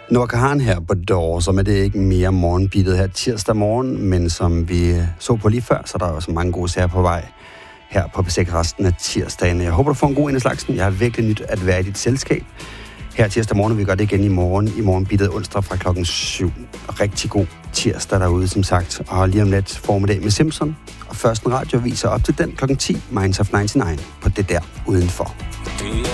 Noah Kahan her på Door, som er det ikke mere morgenbeatet her tirsdag morgen, men som vi så på lige før, så der er også mange gode sager på vej her på Besæk resten af tirsdagen. Jeg håber, du får en god en af slagsen. Jeg har virkelig nyt at være i dit selskab. Her tirsdag morgen, vi gør det igen i morgenbeatet onsdag fra klokken 7. Rigtig god tirsdag derude, som sagt. Og lige om lidt formiddag med Simpson. Og først en radioavis op til den klokken 10, Minds of 99, på det der udenfor. Yeah.